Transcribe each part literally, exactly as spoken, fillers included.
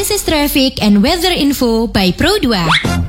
This is traffic and weather info by Pro dua.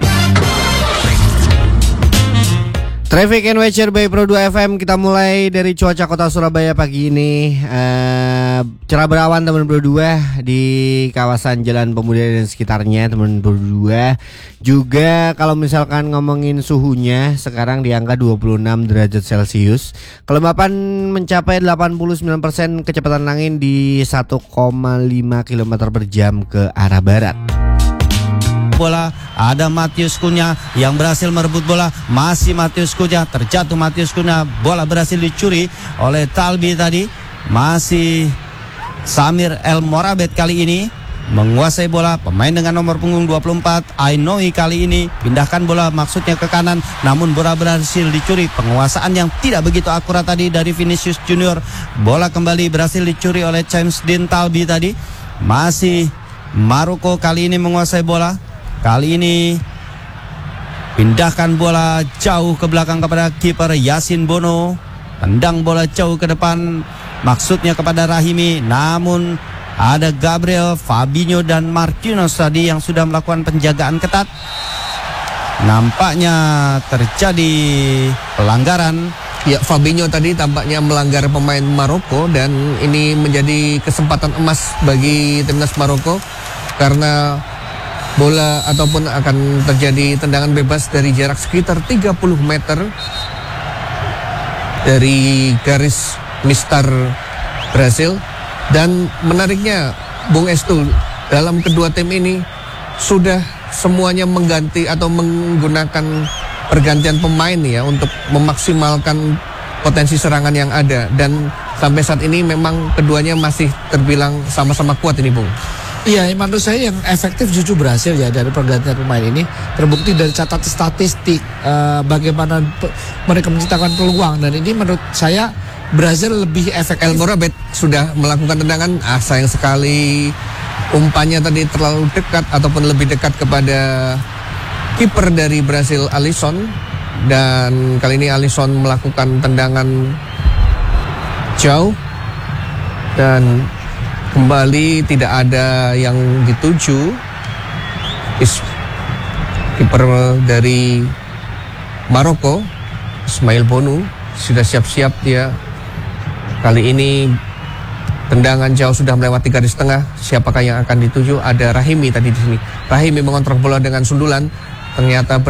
Traffic and Weather by Pro dua F M. Kita mulai dari cuaca kota Surabaya pagi ini. uh, Cerah berawan teman Pro dua di kawasan Jalan Pemuda dan sekitarnya teman Pro dua. Juga kalau misalkan ngomongin suhunya, sekarang di angka dua puluh enam derajat Celcius. Kelembapan mencapai delapan puluh sembilan persen, kecepatan angin di satu koma lima kilometer per jam ke arah barat. Bola ada Matius Cunha yang berhasil merebut bola, masih Matius Cunha, terjatuh Matius Cunha, bola berhasil dicuri oleh Talbi tadi, masih Samir El Morabet kali ini menguasai bola, pemain dengan nomor punggung dua puluh empat Ainoi kali ini pindahkan bola maksudnya ke kanan, namun bola berhasil dicuri, penguasaan yang tidak begitu akurat tadi dari Vinicius Junior, bola kembali berhasil dicuri oleh James Dean Talbi tadi, masih Maroko kali ini menguasai bola. Kali ini pindahkan bola jauh ke belakang kepada kiper Yasin Bono, tendang bola jauh ke depan maksudnya kepada Rahimi, namun ada Gabriel, Fabinho dan Marquinhos tadi yang sudah melakukan penjagaan ketat. Nampaknya terjadi pelanggaran. Ya, Fabinho tadi tampaknya melanggar pemain Maroko dan ini menjadi kesempatan emas bagi timnas Maroko karena bola ataupun akan terjadi tendangan bebas dari jarak sekitar tiga puluh meter dari garis mistar Brasil. Dan menariknya Bung Estu, dalam kedua tim ini sudah semuanya mengganti atau menggunakan pergantian pemain ya untuk memaksimalkan potensi serangan yang ada, dan sampai saat ini memang keduanya masih terbilang sama-sama kuat ini Bung. Iya, menurut saya yang efektif justru Brasil ya dari pergantian pemain ini, terbukti dari catatan statistik uh, bagaimana pe- mereka menciptakan peluang, dan ini menurut saya Brasil lebih efektif. El Morabet sudah melakukan tendangan, ah sayang sekali umpannya tadi terlalu dekat ataupun lebih dekat kepada kiper dari Brasil Alisson, dan kali ini Alisson melakukan tendangan jauh dan kembali tidak ada yang dituju. Is kiper dari Maroko Ismail Bonu sudah siap-siap dia. Kali ini tendangan jauh sudah melewati garis tengah. Siapakah yang akan dituju? Ada Rahimi tadi di sini. Rahimi mengontrol bola dengan sundulan, ternyata